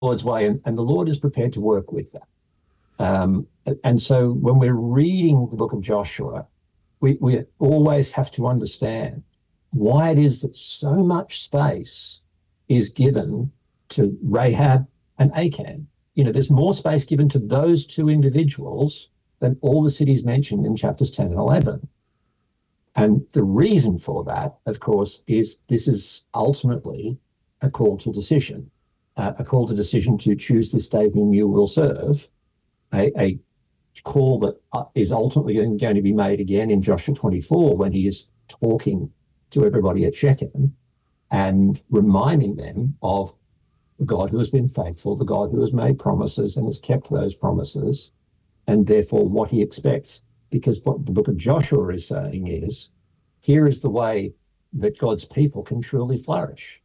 Lord's way, and the Lord is prepared to work with that. And so when we're reading the book of Joshua, we always have to understand why it is that so much space is given to Rahab and Achan. There's more space given to those two individuals than all the cities mentioned in chapters 10 and 11. And the reason for that, of course, is this is ultimately a call to decision, to choose this day whom you will serve, a call that is ultimately going to be made again in Joshua 24 when he is talking to everybody at Shechem and reminding them of the God who has been faithful, the God who has made promises and has kept those promises, and therefore what he expects. Because what the book of Joshua is saying is, here is the way that God's people can truly flourish.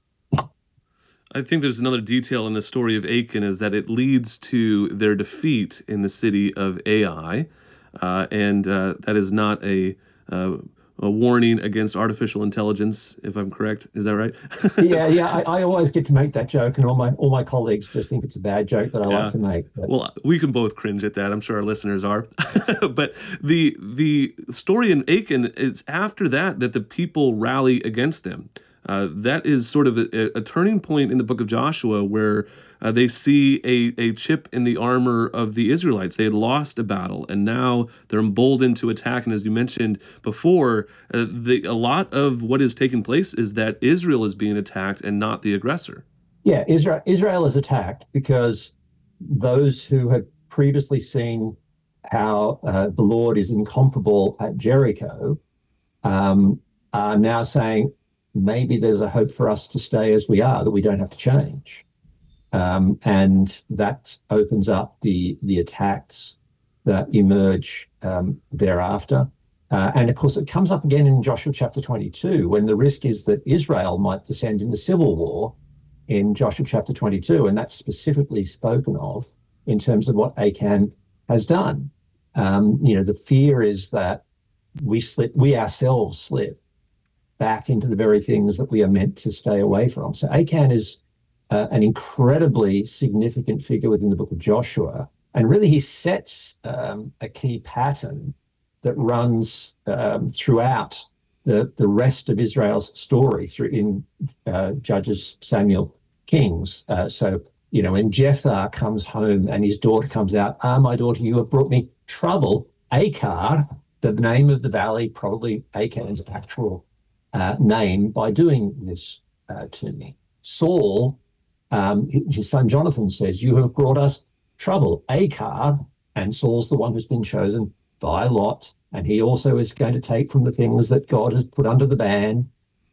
I think there's another detail in the story of Achan is that it leads to their defeat in the city of Ai, and that is not a warning against artificial intelligence, if I'm correct. Is that right? Yeah. I always get to make that joke, and all my colleagues just think it's a bad joke that I like to make. But. Well, we can both cringe at that. I'm sure our listeners are. But the story in Achan is after that the people rally against them. That is sort of a turning point in the book of Joshua where they see a chip in the armor of the Israelites. They had lost a battle, and now they're emboldened to attack. And as you mentioned before, a lot of what is taking place is that Israel is being attacked and not the aggressor. Yeah, Israel is attacked because those who had previously seen how the Lord is incomparable at Jericho are now saying, maybe there's a hope for us to stay as we are, that we don't have to change. And that opens up the attacks that emerge thereafter. And of course, it comes up again in Joshua chapter 22, when the risk is that Israel might descend into civil war in Joshua chapter 22. And that's specifically spoken of in terms of what Achan has done. The fear is that we ourselves slip back into the very things that we are meant to stay away from. So Achan is an incredibly significant figure within the book of Joshua. And really he sets a key pattern that runs throughout the rest of Israel's story in Judges, Samuel, Kings. So when Jephthah comes home and his daughter comes out, my daughter, you have brought me trouble. Achar, the name of the valley, probably Achan's actual name, by doing this to me. Saul, his son Jonathan, says, you have brought us trouble. Achar, and Saul's the one who's been chosen by Lot, and he also is going to take from the things that God has put under the ban.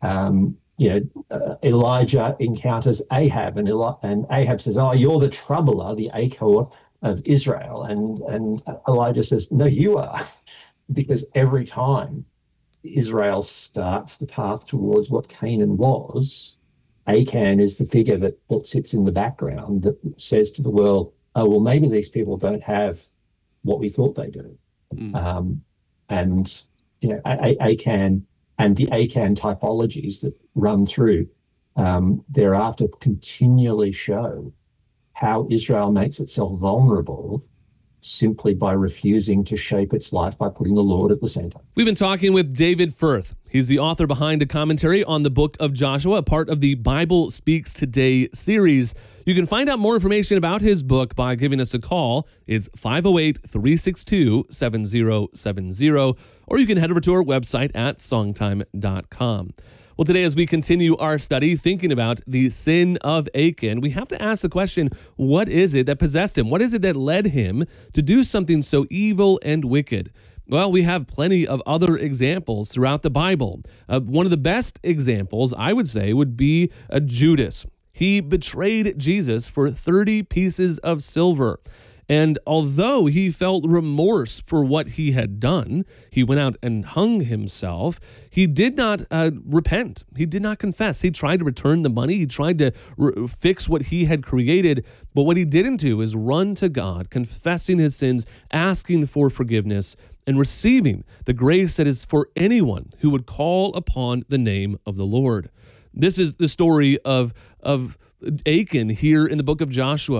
Elijah encounters Ahab, and Ahab says, you're the troubler, the Achor of Israel. And Elijah says, no, you are. Because every time Israel starts the path towards what Canaan was, Achan is the figure that sits in the background that says to the world, well, maybe these people don't have what we thought they do. Achan and the Achan typologies that run through thereafter continually show how Israel makes itself vulnerable simply by refusing to shape its life by putting the Lord at the center. We've been talking with David Firth. He's the author behind a commentary on the book of Joshua, a part of the Bible Speaks Today series. You can find out more information about his book by giving us a call. It's 508-362-7070, or you can head over to our website at songtime.com. Well, today, as we continue our study thinking about the sin of Achan, we have to ask the question, what is it that possessed him? What is it that led him to do something so evil and wicked? Well, we have plenty of other examples throughout the Bible. One of the best examples, I would say, would be Judas. He betrayed Jesus for 30 pieces of silver. And although he felt remorse for what he had done, he went out and hung himself. He did not repent. He did not confess. He tried to return the money. He tried to fix what he had created. But what he didn't do is run to God, confessing his sins, asking for forgiveness, and receiving the grace that is for anyone who would call upon the name of the Lord. This is the story of Achan here in the book of Joshua.